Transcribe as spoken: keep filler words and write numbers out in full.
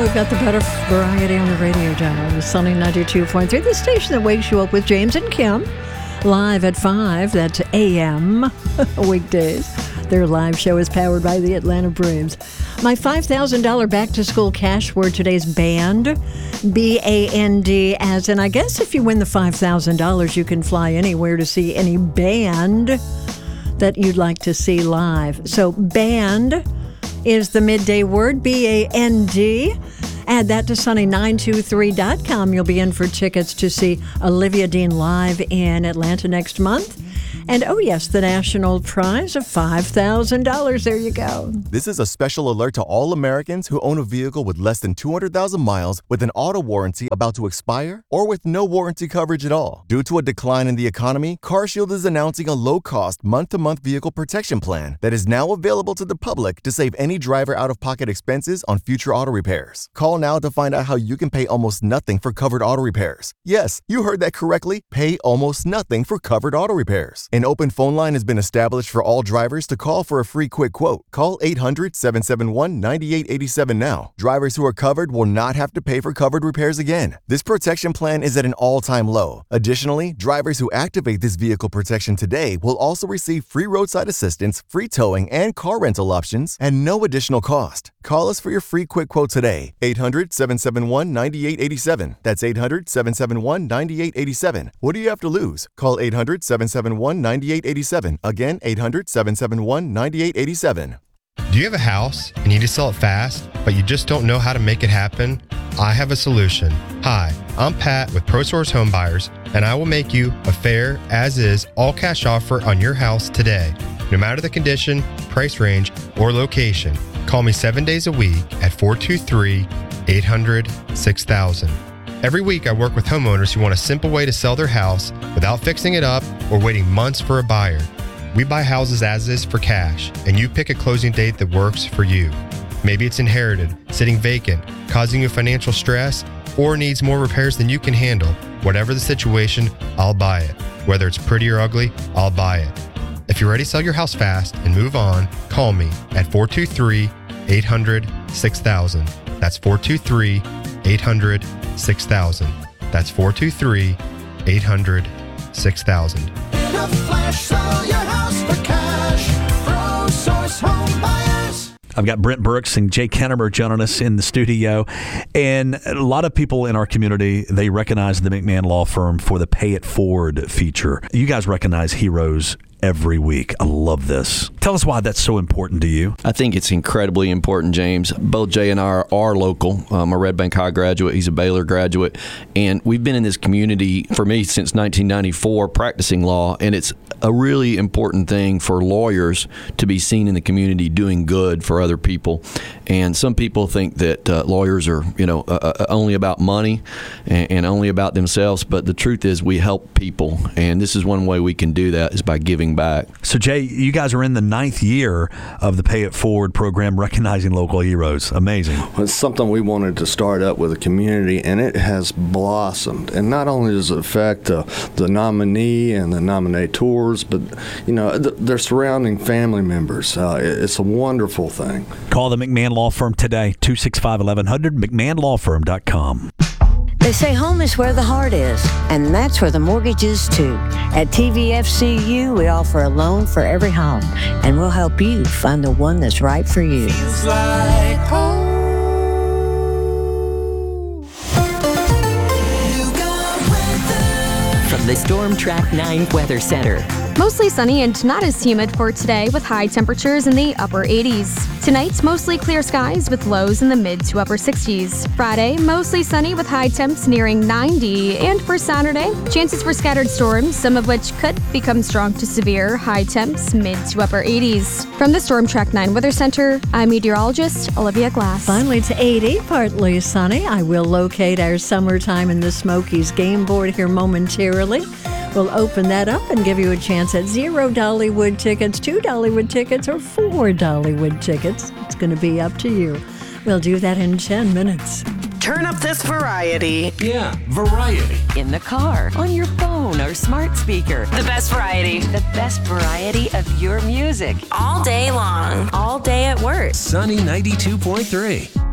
we've got the better variety on the radio dial. The Sunny ninety-two point three, the station that wakes you up with James and Kim. Live at five, that's A M weekdays. Their live show is powered by the Atlanta Braves. My five thousand dollars back-to-school cash word today is band, B A N D, as in, I guess if you win the five thousand dollars, you can fly anywhere to see any band that you'd like to see live. So band is the midday word, B A N D. Add that to sunny nine two three dot com. You'll be in for tickets to see Olivia Dean live in Atlanta next month. And oh yes, the national prize of five thousand dollars. There you go. This is a special alert to all Americans who own a vehicle with less than two hundred thousand miles with an auto warranty about to expire or with no warranty coverage at all. Due to a decline in the economy, CarShield is announcing a low-cost month-to-month vehicle protection plan that is now available to the public to save any driver out-of-pocket expenses on future auto repairs. Call now to find out how you can pay almost nothing for covered auto repairs. Yes, you heard that correctly. Pay almost nothing for covered auto repairs. An open phone line has been established for all drivers to call for a free quick quote. Call eight hundred, seven seven one, nine eight eight seven now. Drivers who are covered will not have to pay for covered repairs again. This protection plan is at an all-time low. Additionally, drivers who activate this vehicle protection today will also receive free roadside assistance, free towing, and car rental options at no additional cost. Call us for your free quick quote today. eight hundred, seven seven one, nine eight eight seven. That's eight hundred, seven seven one, nine eight eight seven. What do you have to lose? Call eight hundred, seven seven one, nine eight eight seven. Again, eight hundred, seven seven one, nine eight eight seven. Do you have a house and you need to sell it fast, but you just don't know how to make it happen? I have a solution. Hi, I'm Pat with ProSource Home Buyers, and I will make you a fair, as-is, all-cash offer on your house today. No matter the condition, price range, or location, call me seven days a week at four two three, eight hundred, six thousand. Every week, I work with homeowners who want a simple way to sell their house without fixing it up or waiting months for a buyer. We buy houses as is for cash, and you pick a closing date that works for you. Maybe it's inherited, sitting vacant, causing you financial stress, or needs more repairs than you can handle. Whatever the situation, I'll buy it. Whether it's pretty or ugly, I'll buy it. If you're ready to sell your house fast and move on, call me at four two three, eight hundred, six thousand. That's four two three, eight hundred, six thousand. That's four two three, eight hundred, six thousand. In a flash, sell your house for cash. ProSource Home Buyers. I've got Brent Brooks and Jay Kennemer joining us in the studio. And a lot of people in our community, they recognize the McMahon Law Firm for the Pay It Forward feature. You guys recognize heroes every week. I love this. Tell us why that's so important to you. I think it's incredibly important, James. Both Jay and I are, are local. I'm a Red Bank High graduate. He's a Baylor graduate. And we've been in this community, for me, since nineteen ninety-four, practicing law. And it's a really important thing for lawyers to be seen in the community doing good for other people. And some people think that uh, lawyers are, you know, uh, uh, only about money and, and only about themselves. But the truth is we help people. And this is one way we can do that is by giving back. So, Jay, you guys are in the ninth year of the Pay It Forward program, recognizing local heroes. Amazing. Well, it's something we wanted to start up with the community, and it has blossomed. And not only does it affect uh, the nominee and the nominators, but, you know, th- their surrounding family members. Uh, it, it's a wonderful thing. Call the McMahon Law Firm today, two six five, eleven hundred, mcmahon law firm dot com. They say home is where the heart is, and that's where the mortgage is too. At T V F C U, we offer a loan for every home, and we'll help you find the one that's right for you. Feels like home. You got weather. From the Storm Track nine Weather Center. Mostly sunny and not as humid for today with high temperatures in the upper eighties. Tonight, mostly clear skies with lows in the mid to upper sixties. Friday, mostly sunny with high temps nearing ninety. And for Saturday, chances for scattered storms, some of which could become strong to severe, high temps mid to upper eighties. From the Storm Track nine Weather Center, I'm meteorologist Olivia Glass. Finally to eighty, partly sunny. I will locate our Summertime in the Smokies game board here momentarily. We'll open that up and give you a chance at zero Dollywood tickets, two Dollywood tickets, or four Dollywood tickets. It's going to be up to you. We'll do that in ten minutes. Turn up this variety. Yeah, variety. In the car, on your phone or smart speaker. The best variety. The best variety of your music. All day long. All day at work. Sunny ninety-two point three.